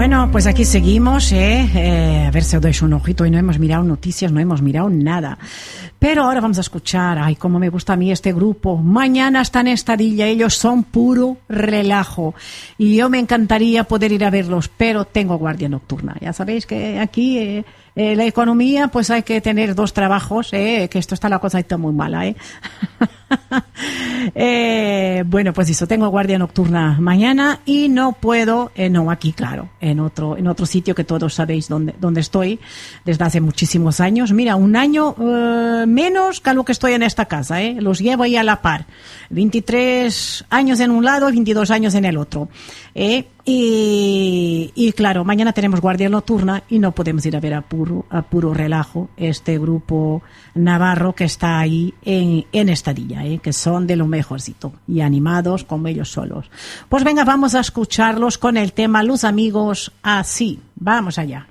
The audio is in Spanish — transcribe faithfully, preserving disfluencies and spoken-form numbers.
Bueno, pues aquí seguimos, ¿eh? Eh, a ver si os doy un ojito. Y no hemos mirado noticias, no hemos mirado nada. Pero ahora vamos a escuchar, ay, cómo me gusta a mí este grupo. Mañana está en Estadilla, ellos son puro relajo. Y yo me encantaría poder ir a verlos, pero tengo guardia nocturna. Ya sabéis que aquí eh, eh, la economía, pues hay que tener dos trabajos, eh, que esto está la cosa está muy mala, ¿eh? eh, bueno, pues eso, tengo guardia nocturna mañana y no puedo, eh, no aquí claro, en otro, en otro sitio que todos sabéis dónde, dónde estoy desde hace muchísimos años. Mira, un año eh, menos que lo que estoy en esta casa, eh, los llevo ahí a la par, veintitrés años en un lado y veintidós años en el otro, eh, y, y claro, mañana tenemos guardia nocturna y no podemos ir a ver a puro, a puro relajo este grupo navarro que está ahí en, en Estadilla, ¿eh? Que son de lo mejorcito y animados como ellos solos. Pues venga, vamos a escucharlos con el tema Los Amigos Así. Vamos allá.